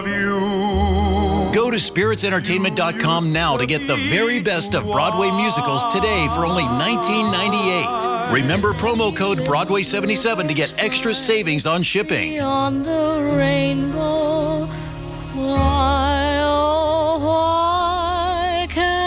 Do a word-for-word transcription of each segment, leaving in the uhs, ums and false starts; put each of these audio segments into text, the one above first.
Go to spirits entertainment dot com now to get the very best of Broadway musicals today for only nineteen ninety-eight. Remember promo code Broadway seventy-seven to get extra savings on shipping. Beyond the rainbow, why, oh, why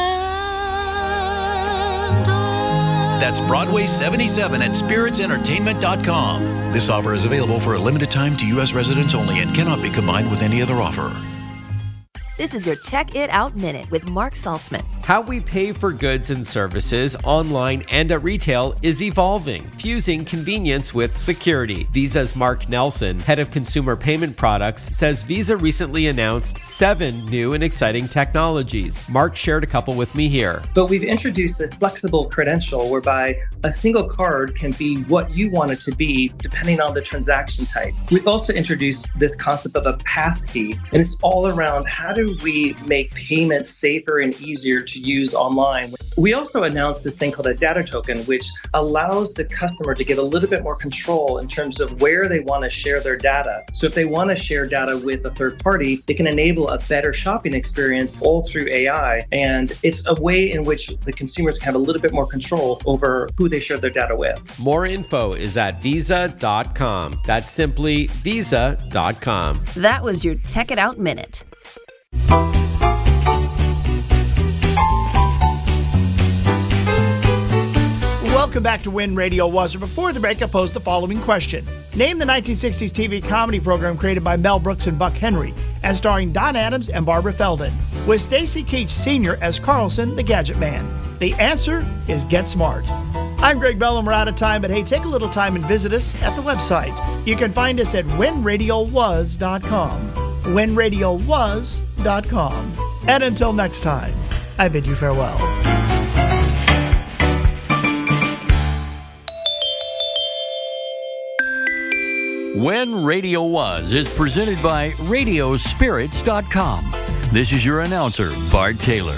can't I? That's Broadway seventy-seven at spirits entertainment dot com. This offer is available for a limited time to U S residents only and cannot be combined with any other offer. This is your Check It Out Minute with Mark Saltzman. How we pay for goods and services online and at retail is evolving, fusing convenience with security. Visa's Mark Nelson, head of consumer payment products, says Visa recently announced seven new and exciting technologies. Mark shared a couple with me here. But we've introduced a flexible credential whereby a single card can be what you want it to be depending on the transaction type. We've also introduced this concept of a passkey, and it's all around how do we make payments safer and easier to use online. We also announced this thing called a data token, which allows the customer to get a little bit more control in terms of where they want to share their data. So if they want to share data with a third party, they can enable a better shopping experience all through A I. And it's a way in which the consumers can have a little bit more control over who they share their data with. More info is at visa dot com. That's simply visa dot com. That was your Check It Out Minute. Welcome back to When Radio Was. Before the break, I posed the following question. Name the nineteen sixties T V comedy program created by Mel Brooks and Buck Henry and starring Don Adams and Barbara Feldon, with Stacy Keach Senior as Carlson, the Gadget Man. The answer is Get Smart. I'm Greg Bellum. We're out of time, but hey, take a little time and visit us at the website. You can find us at when radio was dot com. when radio was dot com. And until next time, I bid you farewell. When Radio Was is presented by radio spirits dot com. This is your announcer, Bart Taylor.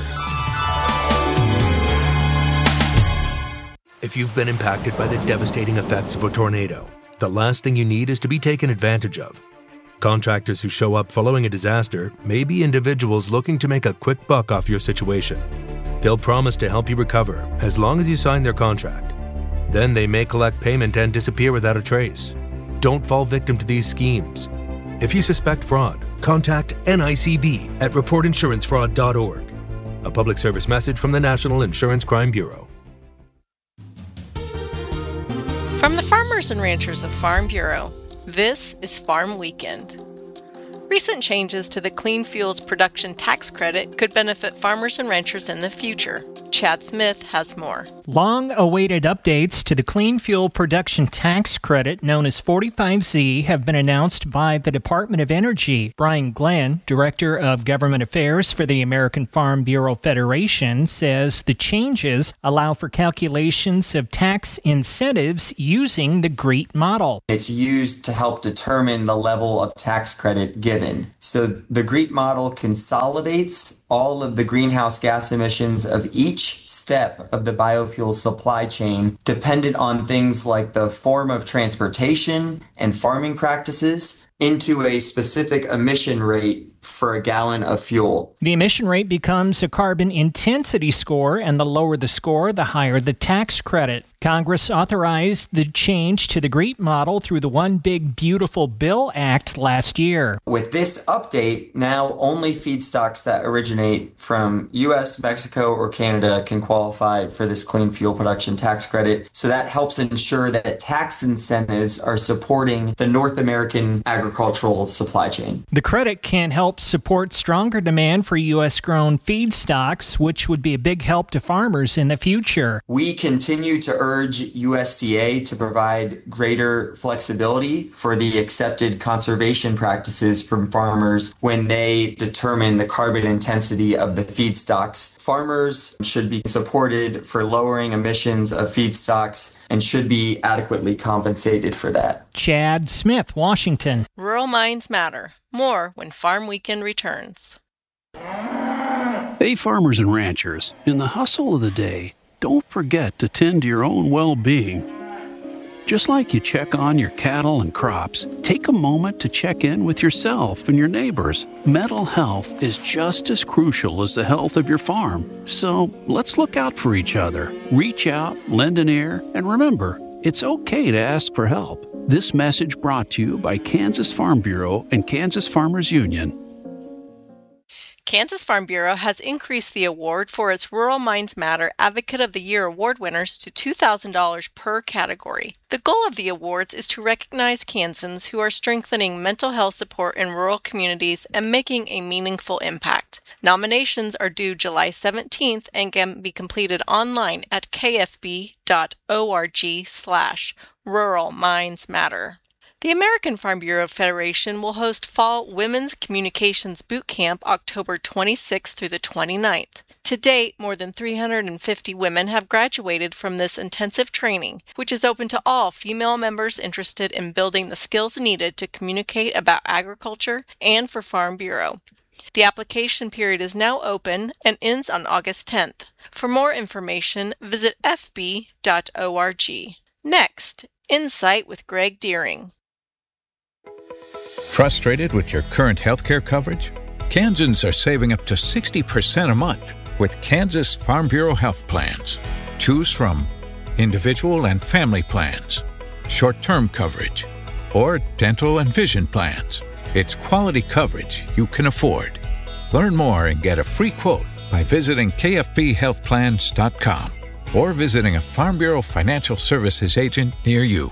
If you've been impacted by the devastating effects of a tornado, the last thing you need is to be taken advantage of. Contractors who show up following a disaster may be individuals looking to make a quick buck off your situation. They'll promise to help you recover as long as you sign their contract. Then they may collect payment and disappear without a trace. Don't fall victim to these schemes. If you suspect fraud, contact N I C B at report insurance fraud dot org. A public service message from the National Insurance Crime Bureau. From the farmers and ranchers of Farm Bureau, this is Farm Weekend. Recent changes to the Clean Fuels Production Tax Credit could benefit farmers and ranchers in the future. Chad Smith has more. Long-awaited updates to the Clean Fuel Production Tax Credit, known as forty-five Z, have been announced by the Department of Energy. Brian Glenn, Director of Government Affairs for the American Farm Bureau Federation, says the changes allow for calculations of tax incentives using the GREET model. It's used to help determine the level of tax credit given. So the GREET model consolidates all of the greenhouse gas emissions of each step of the biofuel supply chain, dependent on things like the form of transportation and farming practices, into a specific emission rate for a gallon of fuel. The emission rate becomes a carbon intensity score, and the lower the score, the higher the tax credit. Congress authorized the change to the GREET model through the One Big Beautiful Bill Act last year. With this update, now only feedstocks that originate from U S, Mexico, or Canada can qualify for this clean fuel production tax credit. So that helps ensure that tax incentives are supporting the North American agricultural supply chain. The credit can help support stronger demand for U S-grown feedstocks, which would be a big help to farmers in the future. We continue to urge U S D A to provide greater flexibility for the accepted conservation practices from farmers when they determine the carbon intensity of the feedstocks. Farmers should be supported for lowering emissions of feedstocks and should be adequately compensated for that. Chad Smith, Washington. Rural Minds Matter. More when Farm Weekend returns. Hey, farmers and ranchers, in the hustle of the day, don't forget to tend to your own well-being. Just like you check on your cattle and crops, take a moment to check in with yourself and your neighbors. Mental health is just as crucial as the health of your farm. So let's look out for each other. Reach out, lend an ear, and remember, it's okay to ask for help. This message brought to you by Kansas Farm Bureau and Kansas Farmers Union. Kansas Farm Bureau has increased the award for its Rural Minds Matter Advocate of the Year award winners to two thousand dollars per category. The goal of the awards is to recognize Kansans who are strengthening mental health support in rural communities and making a meaningful impact. Nominations are due July seventeenth and can be completed online at kfb.org slash Rural Minds Matter. The American Farm Bureau Federation will host Fall Women's Communications Boot Camp October twenty-sixth through the twenty-ninth. To date, more than three hundred fifty women have graduated from this intensive training, which is open to all female members interested in building the skills needed to communicate about agriculture and for Farm Bureau. The application period is now open and ends on August tenth. For more information, visit f b dot org. Next, Insight with Greg Deering. Frustrated with your current healthcare coverage? Kansans are saving up to sixty percent a month with Kansas Farm Bureau health plans. Choose from individual and family plans, short-term coverage, or dental and vision plans. It's quality coverage you can afford. Learn more and get a free quote by visiting k f b health plans dot com or visiting a Farm Bureau Financial Services agent near you.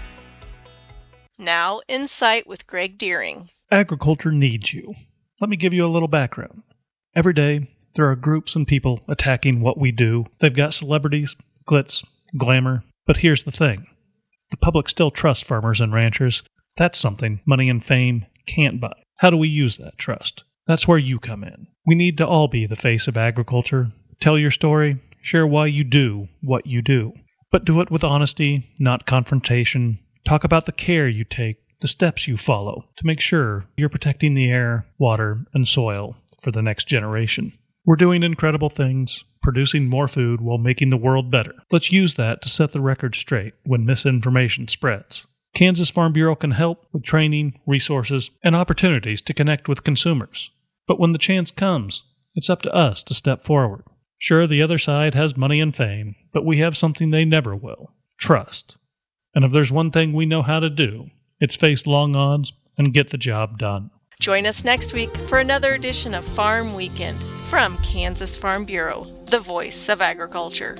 Now, Insight with Greg Deering. Agriculture needs you. Let me give you a little background. Every day, there are groups and people attacking what we do. They've got celebrities, glitz, glamour. But here's the thing. The public still trusts farmers and ranchers. That's something money and fame can't buy. How do we use that trust? That's where you come in. We need to all be the face of agriculture. Tell your story, share why you do what you do. But do it with honesty, not confrontation. Talk about the care you take, the steps you follow to make sure you're protecting the air, water, and soil for the next generation. We're doing incredible things, producing more food while making the world better. Let's use that to set the record straight when misinformation spreads. Kansas Farm Bureau can help with training, resources, and opportunities to connect with consumers. But when the chance comes, it's up to us to step forward. Sure, the other side has money and fame, but we have something they never will: trust. And if there's one thing we know how to do, it's face long odds and get the job done. Join us next week for another edition of Farm Weekend from Kansas Farm Bureau, the voice of agriculture.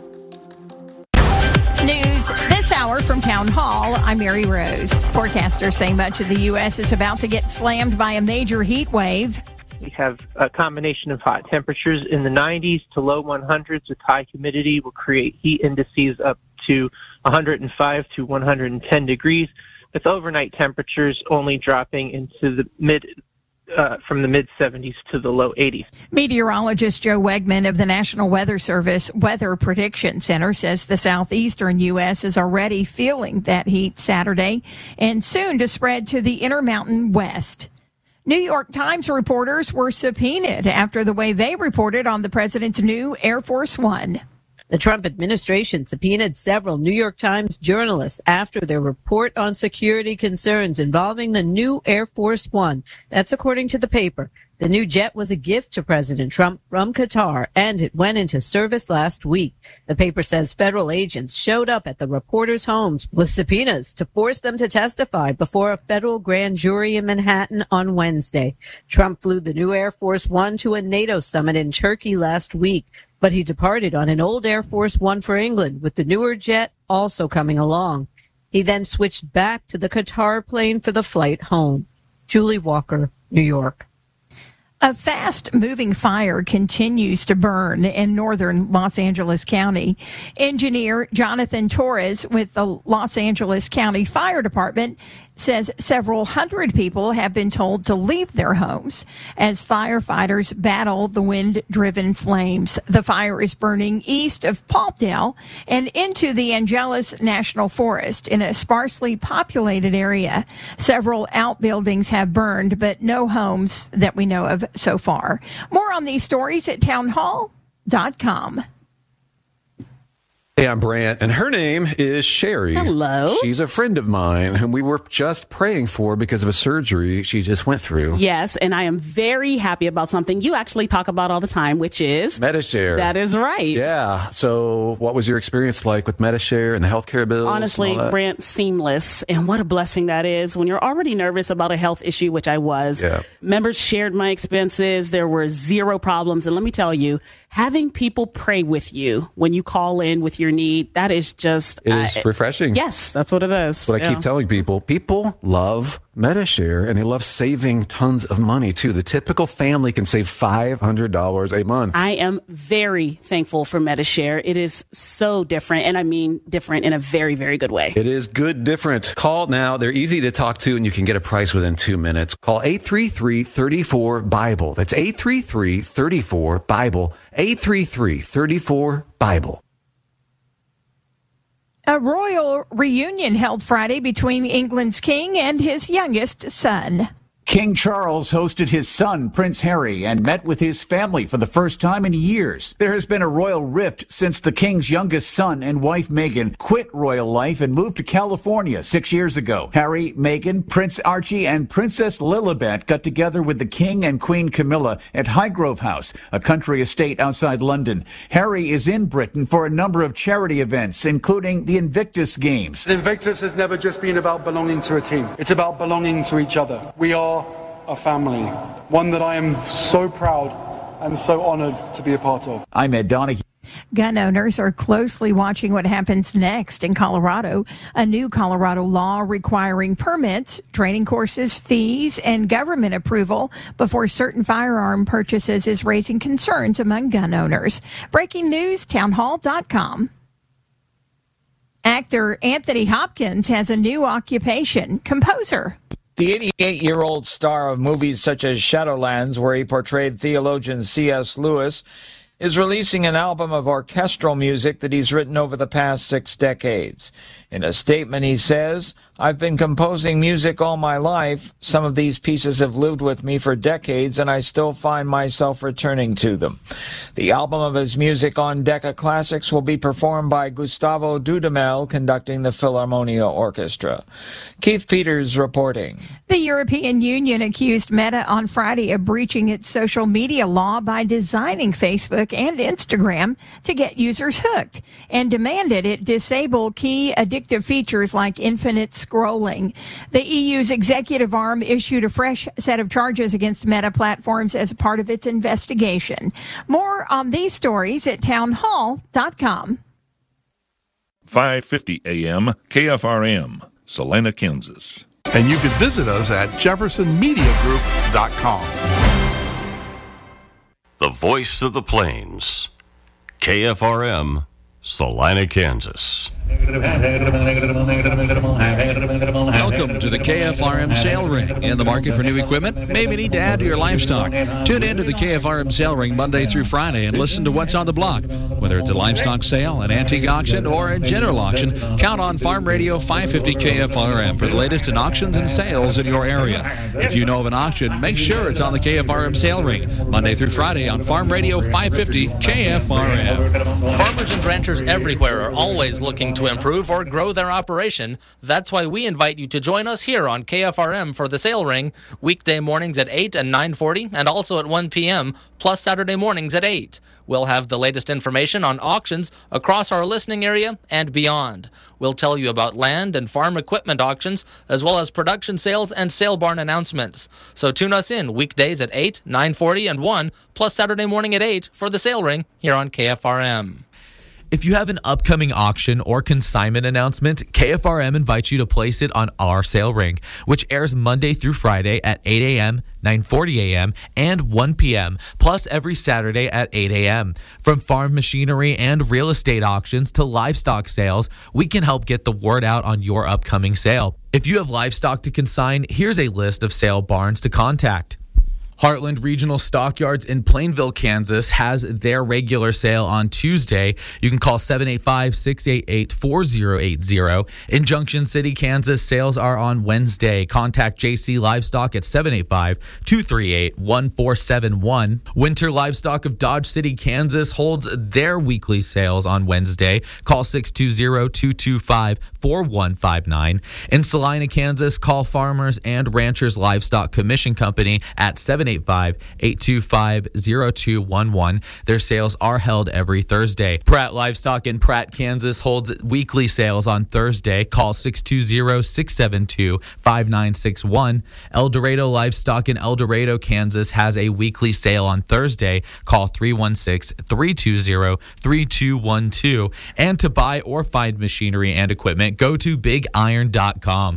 News this hour from Town Hall. I'm Mary Rose. Forecasters say much of the U S is about to get slammed by a major heat wave. We have a combination of hot temperatures in the nineties to low one hundreds with high humidity will create heat indices up to one hundred five to one hundred ten degrees, with overnight temperatures only dropping into the mid uh, from the mid seventies to the low eighties. Meteorologist Joe Wegman of the National Weather Service Weather Prediction Center says the southeastern U S is already feeling that heat Saturday and soon to spread to the Intermountain West. New York Times reporters were subpoenaed after the way they reported on the president's new Air Force One. The Trump administration subpoenaed several New York Times journalists after their report on security concerns involving the new Air Force One. That's according to the paper. The new jet was a gift to President Trump from Qatar, and it went into service last week. The paper says federal agents showed up at the reporters' homes with subpoenas to force them to testify before a federal grand jury in Manhattan on Wednesday. Trump flew the new Air Force One to a NATO summit in Turkey last week, but he departed on an old Air Force One for England, with the newer jet also coming along. He then switched back to the Qatar plane for the flight home. Julie Walker, New York. A fast-moving fire continues to burn in northern Los Angeles County. Engineer Jonathan Torres with the Los Angeles County Fire Department says several hundred people have been told to leave their homes as firefighters battle the wind-driven flames. The fire is burning east of Palmdale and into the Angeles National Forest in a sparsely populated area. Several outbuildings have burned, but no homes that we know of so far. More on these stories at townhall dot com. Hey, I'm Brant, and her name is Sherry. Hello. She's a friend of mine whom we were just praying for because of a surgery she just went through. Yes, and I am very happy about something you actually talk about all the time, which is Medi-Share. That is right. Yeah. So what was your experience like with Medi-Share and the healthcare bills? Honestly, Brant, seamless. And what a blessing that is when you're already nervous about a health issue, which I was. Yeah. Members shared my expenses. There were zero problems. And let me tell you, having people pray with you when you call in with your need, that is just... It is uh, refreshing. Yes, that's what it is. That's what I yeah. keep telling people. People love Medi-Share, and they love saving tons of money, too. The typical family can save five hundred dollars a month. I am very thankful for Medi-Share. It is so different, and I mean different in a very, very good way. It is good different. Call now. They're easy to talk to, and you can get a price within two minutes. Call eight three three, three four, BIBLE. That's eight three three, three four, BIBLE. eight three three, three four, BIBLE. A royal reunion held Friday between England's king and his youngest son. King Charles hosted his son, Prince Harry, and met with his family for the first time in years. There has been a royal rift since the king's youngest son and wife, Meghan, quit royal life and moved to California six years ago. Harry, Meghan, Prince Archie, and Princess Lilibet got together with the king and Queen Camilla at Highgrove House, a country estate outside London. Harry is in Britain for a number of charity events, including the Invictus Games. The Invictus has never just been about belonging to a team. It's about belonging to each other. We are a family, one that I am so proud and so honored to be a part of. I'm Ed Donahue. Gun owners are closely watching what happens next in Colorado. A new Colorado law requiring permits, training courses, fees, and government approval before certain firearm purchases is raising concerns among gun owners. Breaking news, townhall dot com. Actor Anthony Hopkins has a new occupation, composer. The eighty-eight-year-old star of movies such as Shadowlands, where he portrayed theologian C S Lewis, is releasing an album of orchestral music that he's written over the past six decades. In a statement, he says, "I've been composing music all my life. Some of these pieces have lived with me for decades, and I still find myself returning to them." The album of his music on Decca Classics will be performed by Gustavo Dudamel, conducting the Philharmonia Orchestra. Keith Peters reporting. The European Union accused Meta on Friday of breaching its social media law by designing Facebook and Instagram to get users hooked, and demanded it disable key addictive features like infinite scrolling. The E U's executive arm issued a fresh set of charges against Meta Platforms as a part of its investigation. More on these stories at townhall dot com. five fifty A M K F R M, Salina, Kansas. And you can visit us at jefferson media group dot com. The voice of the plains, K F R M, Salina, Kansas. Welcome to the K F R M Sale Ring. In the market for new equipment? Maybe need to add to your livestock. Tune in to the K F R M Sale Ring Monday through Friday and listen to what's on the block. Whether it's a livestock sale, an antique auction, or a general auction, count on Farm Radio five fifty K F R M for the latest in auctions and sales in your area. If you know of an auction, make sure it's on the K F R M Sale Ring Monday through Friday on Farm Radio five fifty K F R M. Farmers and ranchers everywhere are always looking to improve or grow their operation. That's why we invite you to join us here on K F R M for the Sale Ring, weekday mornings at eight and nine forty, and also at one p.m., plus Saturday mornings at eight. We'll have the latest information on auctions across our listening area and beyond. We'll tell you about land and farm equipment auctions, as well as production sales and sale barn announcements. So tune us in weekdays at eight, nine forty, and one, plus Saturday morning at eight for the Sale Ring here on K F R M. If you have an upcoming auction or consignment announcement, K F R M invites you to place it on our Sale Ring, which airs Monday through Friday at eight a.m., nine forty a.m., and one p.m., plus every Saturday at eight a.m. From farm machinery and real estate auctions to livestock sales, we can help get the word out on your upcoming sale. If you have livestock to consign, here's a list of sale barns to contact. Heartland Regional Stockyards in Plainville, Kansas has their regular sale on Tuesday. You can call seven eight five, six eight eight, four zero eight zero. In Junction City, Kansas, sales are on Wednesday. Contact J C Livestock at seven eight five, two three eight, one four seven one. Winter Livestock of Dodge City, Kansas holds their weekly sales on Wednesday. Call six two zero, two two five, four one five nine. In Salina, Kansas, call Farmers and Ranchers Livestock Commission Company at seven eight five, eight two five, zero two one one. Their sales are held every Thursday. Pratt Livestock in Pratt, Kansas holds weekly sales on Thursday. Call six two zero, six seven two, five nine six one. El Dorado Livestock in El Dorado, Kansas has a weekly sale on Thursday. Call three one six, three two zero, three two one two. And to buy or find machinery and equipment, go to big iron dot com.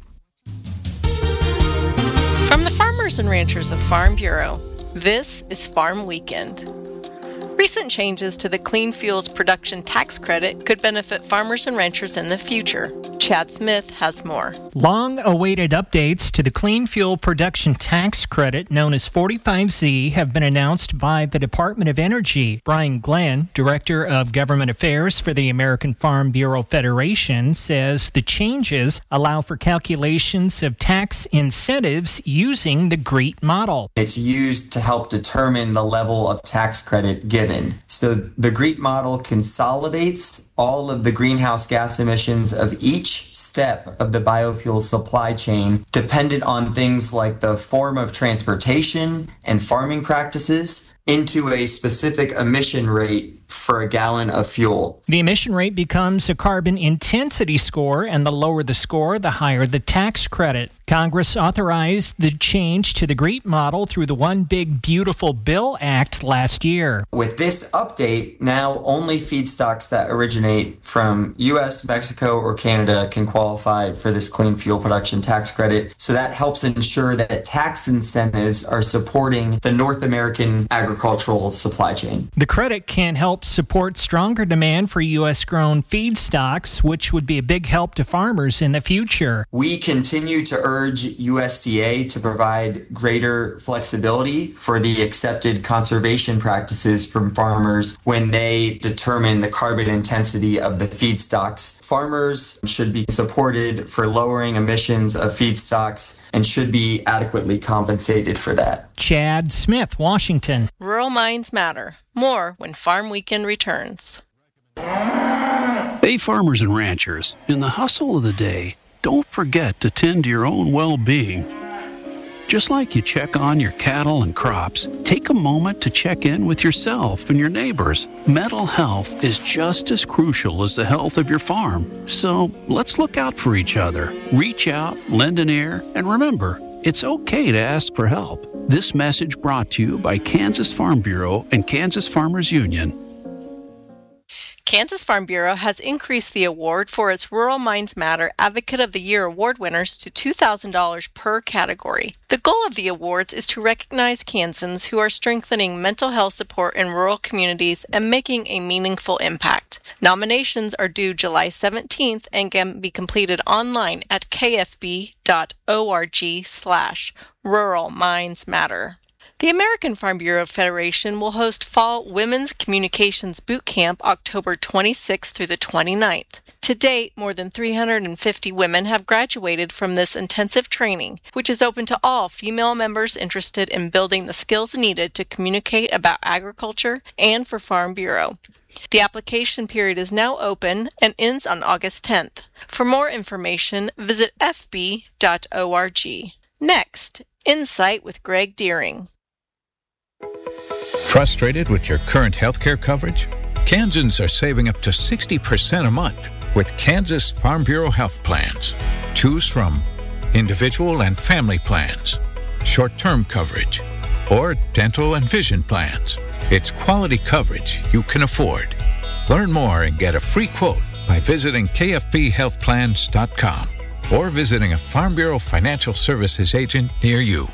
From the farmers and ranchers of Farm Bureau, this is Farm Weekend. Recent changes to the Clean Fuels Production Tax Credit could benefit farmers and ranchers in the future. Chad Smith has more. Long-awaited updates to the Clean Fuel Production Tax Credit, known as forty-five Z, have been announced by the Department of Energy. Brian Glenn, Director of Government Affairs for the American Farm Bureau Federation, says the changes allow for calculations of tax incentives using the GREET model. It's used to help determine the level of tax credit given. So the GREET model consolidates all of the greenhouse gas emissions of each step of the biofuel supply chain, dependent on things like the form of transportation and farming practices, into a specific emission rate for a gallon of fuel. The emission rate becomes a carbon intensity score, and the lower the score, the higher the tax credit. Congress authorized the change to the GREET model through the One Big Beautiful Bill Act last year. With this update, now only feedstocks that originate from U S, Mexico, or Canada can qualify for this clean fuel production tax credit. So that helps ensure that tax incentives are supporting the North American agricultural supply chain. The credit can help support stronger demand for U S-grown feedstocks, which would be a big help to farmers in the future. We continue to urge U S D A to provide greater flexibility for the accepted conservation practices from farmers when they determine the carbon intensity of the feedstocks. Farmers should be supported for lowering emissions of feedstocks and should be adequately compensated for that. Chad Smith, Washington. Rural Minds Matter. More when Farm Weekend returns. Hey, farmers and ranchers, in the hustle of the day, don't forget to tend to your own well-being. Just like you check on your cattle and crops, take a moment to check in with yourself and your neighbors. Mental health is just as crucial as the health of your farm. So let's look out for each other. Reach out, lend an ear, and remember, it's okay to ask for help. This message brought to you by Kansas Farm Bureau and Kansas Farmers Union. Kansas Farm Bureau has increased the award for its Rural Minds Matter Advocate of the Year award winners to two thousand dollars per category. The goal of the awards is to recognize Kansans who are strengthening mental health support in rural communities and making a meaningful impact. Nominations are due July seventeenth and can be completed online at kfb.org slash Rural Minds Matter. The American Farm Bureau Federation will host Fall Women's Communications Boot Camp October twenty-sixth through the twenty-ninth. To date, more than three hundred fifty women have graduated from this intensive training, which is open to all female members interested in building the skills needed to communicate about agriculture and for Farm Bureau. The application period is now open and ends on August tenth. For more information, visit f b dot org. Next, Insight with Greg Deering. Frustrated with your current healthcare coverage? Kansans are saving up to sixty percent a month with Kansas Farm Bureau Health Plans. Choose from individual and family plans, short-term coverage, or dental and vision plans. It's quality coverage you can afford. Learn more and get a free quote by visiting k f b health plans dot com or visiting a Farm Bureau Financial Services agent near you.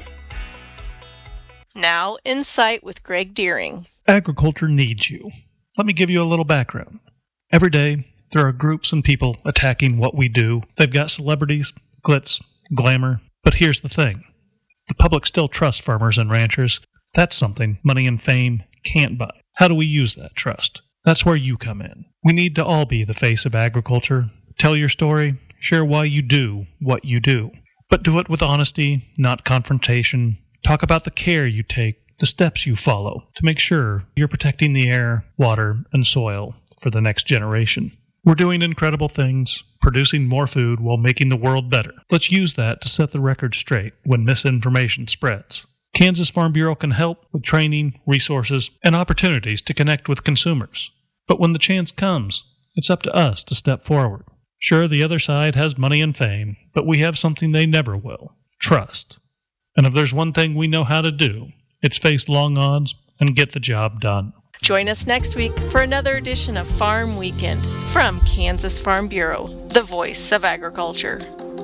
Now, Insight with Greg Deering. Agriculture needs you. Let me give you a little background. Every day, there are groups and people attacking what we do. They've got celebrities, glitz, glamour. But here's the thing. The public still trusts farmers and ranchers. That's something money and fame can't buy. How do we use that trust? That's where you come in. We need to all be the face of agriculture. Tell your story, share why you do what you do. But do it with honesty, not confrontation. Talk about the care you take, the steps you follow to make sure you're protecting the air, water, and soil for the next generation. We're doing incredible things, producing more food while making the world better. Let's use that to set the record straight when misinformation spreads. Kansas Farm Bureau can help with training, resources, and opportunities to connect with consumers. But when the chance comes, it's up to us to step forward. Sure, the other side has money and fame, but we have something they never will: trust. And if there's one thing we know how to do, it's face long odds and get the job done. Join us next week for another edition of Farm Weekend from Kansas Farm Bureau, the voice of agriculture.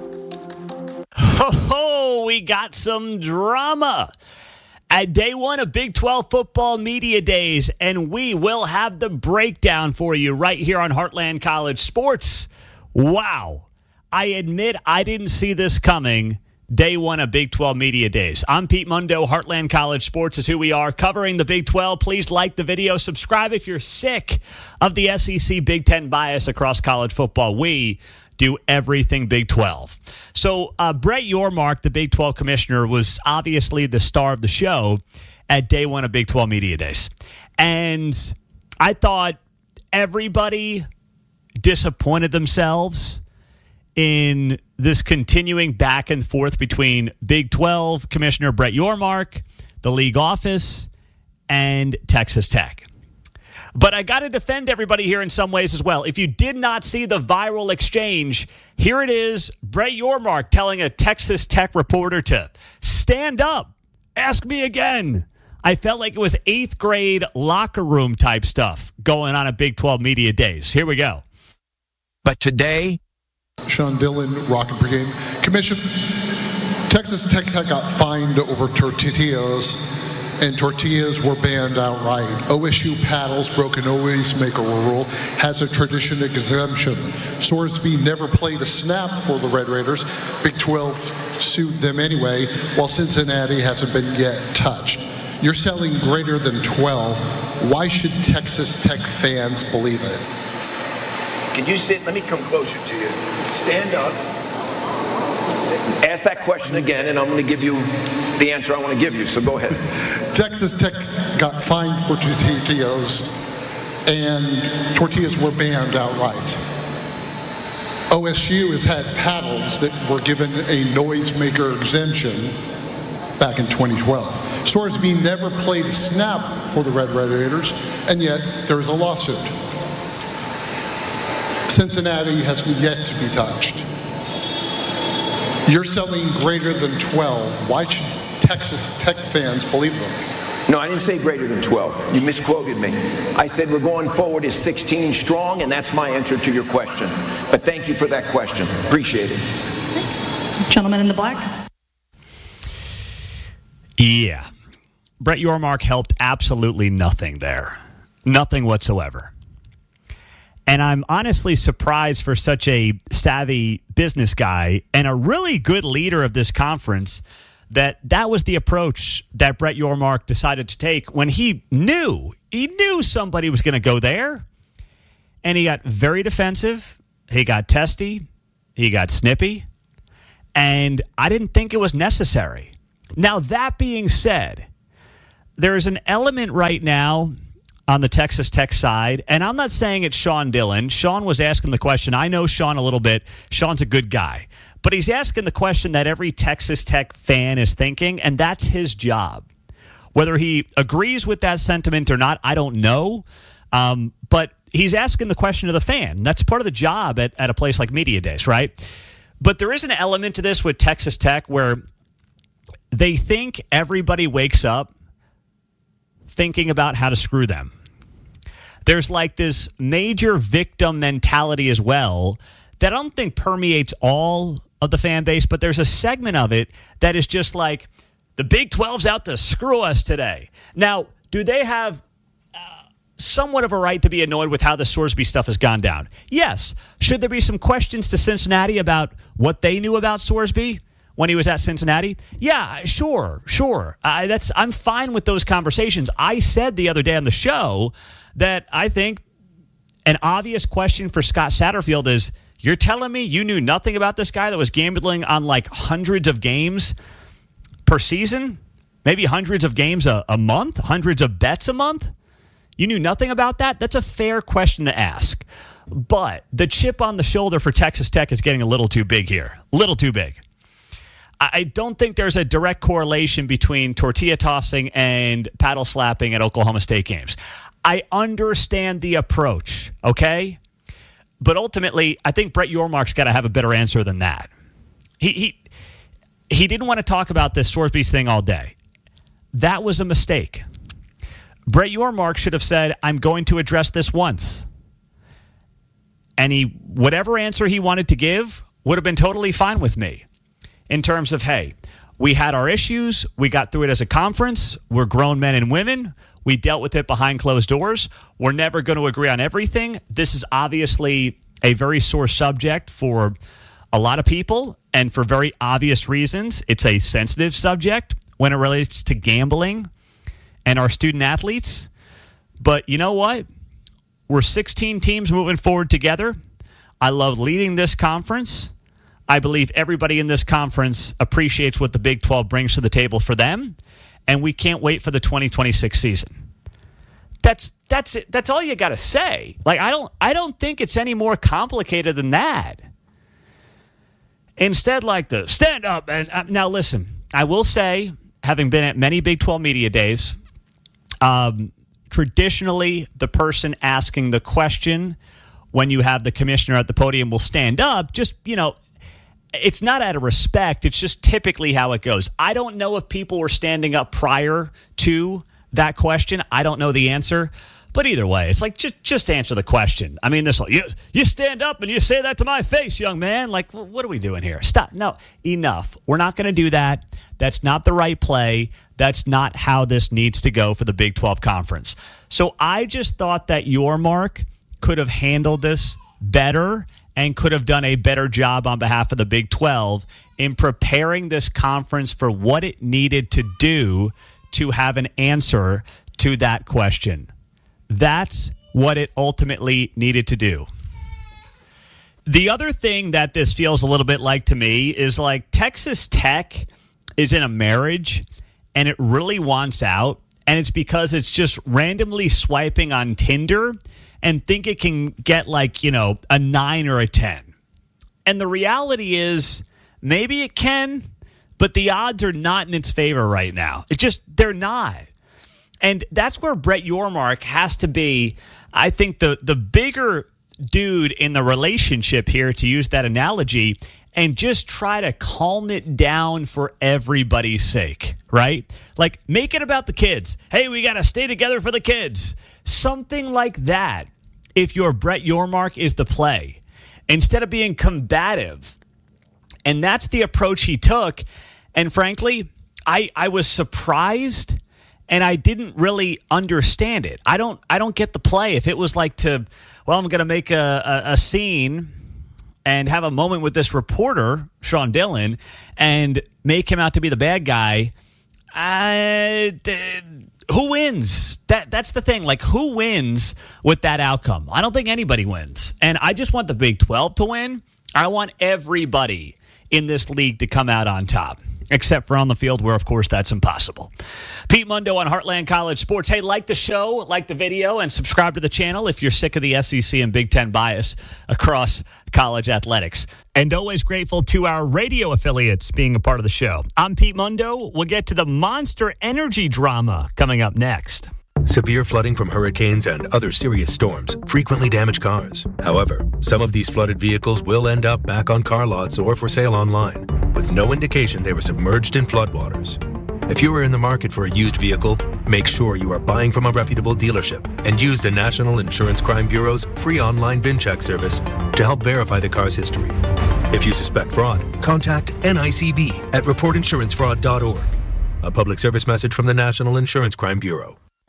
Ho ho, we got some drama at day one of Big twelve Football Media Days, and we will have the breakdown for you right here on Heartland College Sports. Wow. I admit I didn't see this coming. Day one of Big twelve Media Days. I'm Pete Mundo. Heartland College Sports is who we are, covering the Big twelve. Please like the video. Subscribe if you're sick of the S E C Big Ten bias across college football. We do everything Big twelve. So uh, Brett Yormark, the Big twelve commissioner, was obviously the star of the show at day one of Big twelve Media Days. And I thought everybody disappointed themselves in this continuing back and forth between Big twelve Commissioner Brett Yormark, the league office, and Texas Tech. But I got to defend everybody here in some ways as well. If you did not see the viral exchange, here it is, Brett Yormark telling a Texas Tech reporter to stand up, ask me again. I felt like it was eighth grade locker room type stuff going on at Big twelve Media Days. Here we go. But today, Sean Dillon, Rocket Brigade. Commission, Texas Tech got fined over tortillas, and tortillas were banned outright. O S U paddles broke an always maker rule, has a tradition exemption. Sorsby never played a snap for the Red Raiders. Big twelve sued them anyway, while Cincinnati hasn't been yet touched. You're selling greater than twelve. Why should Texas Tech fans believe it? can you sit? Let me come closer to you. Stand up. Ask that question again, and I'm going to give you the answer I want to give you, so go ahead. Texas Tech got fined for tortillas, and tortillas were banned outright. O S U has had paddles that were given a noisemaker exemption back in twenty twelve. Sorsby never played a snap for the Red Raiders, and yet there is a lawsuit. Cincinnati has yet to be touched. You're selling greater than twelve. Why should Texas Tech fans believe them? No, I didn't say greater than twelve. You misquoted me. I said we're going forward as sixteen strong, and that's my answer to your question. But thank you for that question. Appreciate it. Gentleman in the black. Yeah. Brett Yormark helped absolutely nothing there. Nothing whatsoever. And I'm honestly surprised for such a savvy business guy and a really good leader of this conference that that was the approach that Brett Yormark decided to take when he knew, he knew somebody was going to go there. And he got very defensive. He got testy. He got snippy. And I didn't think it was necessary. Now, that being said, there is an element right now on the Texas Tech side, and I'm not saying it's Sean Dillon. Sean was asking the question. I know Sean a little bit. Sean's a good guy. But he's asking the question that every Texas Tech fan is thinking, and that's his job. Whether he agrees with that sentiment or not, I don't know. Um, but he's asking the question of the fan. That's part of the job at, at a place like Media Days, right? But there is an element to this with Texas Tech where they think everybody wakes up thinking about how to screw them. There's like this major victim mentality as well that I don't think permeates all of the fan base, but there's a segment of it that is just like, the Big twelve's out to screw us today. Now, do they have uh, somewhat of a right to be annoyed with how the Sorsby stuff has gone down? Yes. Should there be some questions to Cincinnati about what they knew about Sorsby? when he was at Cincinnati? Yeah, sure, sure. I, that's I'm fine with those conversations. I said the other day on the show that I think an obvious question for Scott Satterfield is, you're telling me you knew nothing about this guy that was gambling on like hundreds of games per season? Maybe hundreds of games a, a month? Hundreds of bets a month? You knew nothing about that? That's a fair question to ask. But the chip on the shoulder for Texas Tech is getting a little too big here. A little too big. I don't think there's a direct correlation between tortilla tossing and paddle slapping at Oklahoma State games. I understand the approach, okay? But ultimately, I think Brett Yormark's got to have a better answer than that. He he he didn't want to talk about this Sotheby's thing all day. That was a mistake. Brett Yormark should have said, I'm going to address this once. And he, whatever answer he wanted to give would have been totally fine with me. In terms of, hey, we had our issues. We got through it as a conference. We're grown men and women. We dealt with it behind closed doors. We're never going to agree on everything. This is obviously a very sore subject for a lot of people, and for very obvious reasons. It's a sensitive subject when it relates to gambling and our student athletes. But you know what? We're sixteen teams moving forward together. I love leading this conference. I believe everybody in this conference appreciates what the Big twelve brings to the table for them, and we can't wait for the twenty twenty-six season. That's that's it. That's all you got to say. Like I don't I don't think it's any more complicated than that. Instead, like the stand up and uh, now listen. I will say, having been at many Big twelve media days, um, traditionally the person asking the question when you have the commissioner at the podium will stand up. Just you know. It's not out of respect. It's just typically how it goes. I don't know if people were standing up prior to that question. I don't know the answer. But either way, it's like, just just answer the question. I mean, this whole, you, you stand up and you say that to my face, young man. Like, what are we doing here? Stop. No, enough. We're not going to do that. That's not the right play. That's not how this needs to go for the Big twelve Conference. So I just thought that Yormark could have handled this better and could have done a better job on behalf of the Big twelve in preparing this conference for what it needed to do to have an answer to that question. That's what it ultimately needed to do. The other thing that this feels a little bit like to me is like Texas Tech is in a marriage and it really wants out, and it's because it's just randomly swiping on Tinder and think it can get like, you know, a nine or a ten. And the reality is maybe it can, but the odds are not in its favor right now. It just, they're not. And that's where Brett Yormark has to be, I think, the, the bigger dude in the relationship here, to use that analogy, and just try to calm it down for everybody's sake, right? Like, make it about the kids. Hey, we got to stay together for the kids. Something like that. If your Brett Yormark is the play, instead of being combative. And that's the approach he took. And frankly, I, I was surprised and I didn't really understand it. I don't I don't get the play. If it was like to, well, I'm going to make a, a, a scene and have a moment with this reporter, Sean Dillon, and make him out to be the bad guy, I... Uh, who wins? That That's the thing. Like, who wins with that outcome? I don't think anybody wins. And I just want the Big twelve to win. I want everybody in this league to come out on top, except for on the field where, of course, that's impossible. Pete Mundo on Heartland College Sports. Hey, like the show, like the video, and subscribe to the channel if you're sick of the S E C and Big Ten bias across college athletics. And always grateful to our radio affiliates being a part of the show. I'm Pete Mundo. We'll get to the Monster Energy drama coming up next. Severe flooding from hurricanes and other serious storms frequently damage cars. However, some of these flooded vehicles will end up back on car lots or for sale online, with no indication they were submerged in floodwaters. If you are in the market for a used vehicle, make sure you are buying from a reputable dealership and use the National Insurance Crime Bureau's free online VIN check service to help verify the car's history. If you suspect fraud, contact N I C B at report insurance fraud dot org. A public service message from the National Insurance Crime Bureau.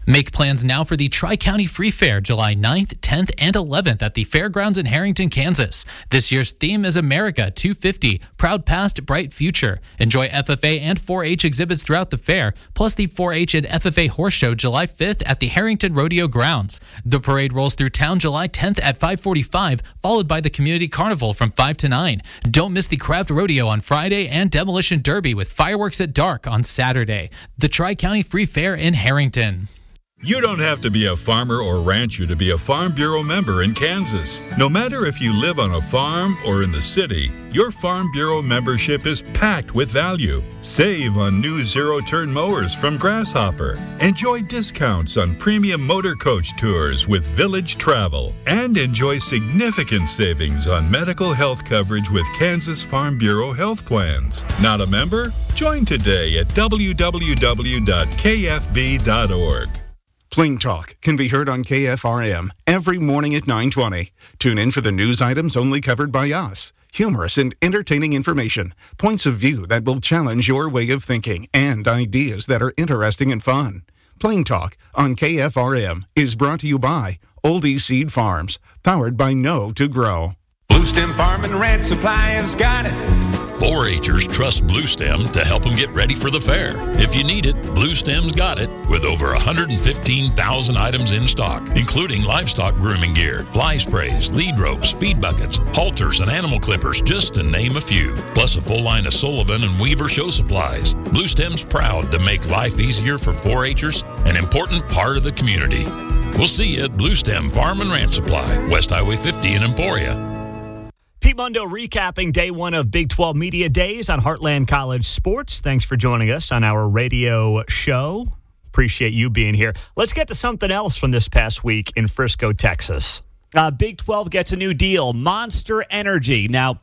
Make plans now for the Tri-County Free Fair, July ninth, tenth, and eleventh at the Fairgrounds in Harrington, Kansas. This year's theme is America two fifty, Proud Past, Bright Future. Enjoy F F A and four H exhibits throughout the fair, plus the four H and F F A Horse Show July fifth at the Harrington Rodeo Grounds. The parade rolls through town July tenth at five forty-five, followed by the Community Carnival from five to nine. Don't miss the Craft Rodeo on Friday and Demolition Derby with fireworks at dark on Saturday. The Tri-County Free Fair in Harrington. You don't have to be a farmer or rancher to be a Farm Bureau member in Kansas. No matter if you live on a farm or in the city, your Farm Bureau membership is packed with value. Save on new zero-turn mowers from Grasshopper. Enjoy discounts on premium motor coach tours with Village Travel. And enjoy significant savings on medical health coverage with Kansas Farm Bureau health plans. Not a member? Join today at w w w dot k f b dot org. Plain Talk can be heard on K F R M every morning at nine twenty. Tune in for the news items only covered by us. Humorous and entertaining information, points of view that will challenge your way of thinking, and ideas that are interesting and fun. Plain Talk on K F R M is brought to you by Oldie Seed Farms, powered by Know to Grow. Blue Stem Farm and Ranch Supply has got it. four H'ers trust Blue Stem to help them get ready for the fair. If you need it, Blue Stem's got it, with over one hundred fifteen thousand items in stock, including livestock grooming gear, fly sprays, lead ropes, feed buckets, halters, and animal clippers, just to name a few. Plus a full line of Sullivan and Weaver show supplies. Blue Stem's proud to make life easier for four H'ers, an important part of the community. We'll see you at Blue Stem Farm and Ranch Supply, West Highway fifty in Emporia. Pete Mundo recapping day one of Big twelve Media Days on Heartland College Sports. Thanks for joining us on our radio show. Appreciate you being here. Let's get to something else from this past week in Frisco, Texas. Uh, Big twelve gets a new deal, Monster Energy. Now,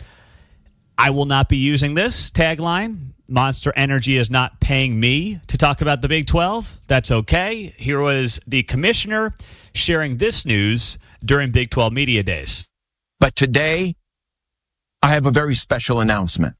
I will not be using this tagline. Monster Energy is not paying me to talk about the Big twelve. That's okay. Here was the commissioner sharing this news during Big twelve Media Days. But today, I have a very special announcement.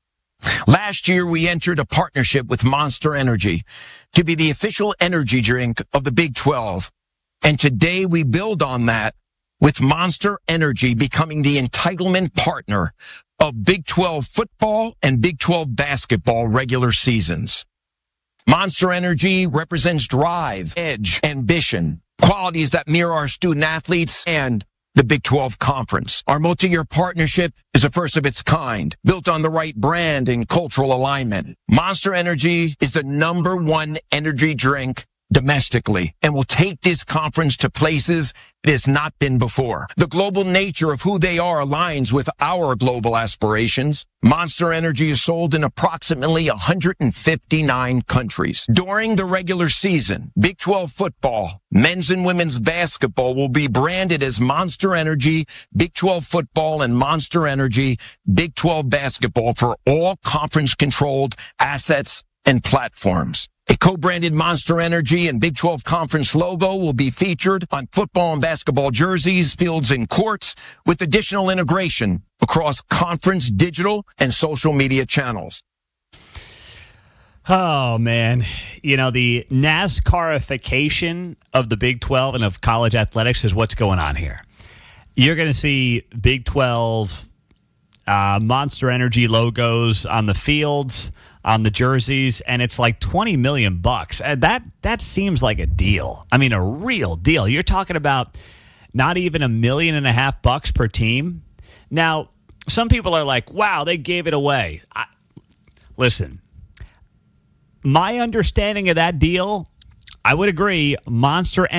Last year, we entered a partnership with Monster Energy to be the official energy drink of the Big twelve. And today we build on that with Monster Energy becoming the entitlement partner of Big twelve football and Big twelve basketball regular seasons. Monster Energy represents drive, edge, ambition, qualities that mirror our student athletes and the Big twelve Conference. Our multi-year partnership is a first of its kind, built on the right brand and cultural alignment. Monster Energy is the number one energy drink domestically and will take this conference to places it has not been before. The global nature of who they are aligns with our global aspirations. Monster Energy is sold in approximately one hundred fifty-nine countries. During the regular season, Big twelve football, men's and women's basketball will be branded as Monster Energy, Big twelve football, and Monster Energy, Big twelve basketball for all conference-controlled assets and platforms. A co-branded Monster Energy and Big twelve Conference logo will be featured on football and basketball jerseys, fields, and courts, with additional integration across conference, digital, and social media channels. Oh, man. You know, the NASCARification of the Big twelve and of college athletics is what's going on here. You're going to see Big twelve uh, Monster Energy logos on the fields, on the jerseys, and it's like twenty million bucks. And that that seems like a deal. I mean, a real deal. You're talking about not even a million and a half bucks per team. Now, some people are like, wow, they gave it away. I, listen, my understanding of that deal, I would agree, Monster